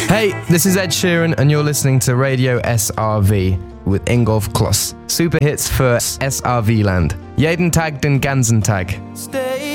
Hey, this is Ed Sheeran and you're listening to Radio SRV with Ingolf Kloss. Super hits für SRV Land. Jeden Tag den ganzen Tag. Stay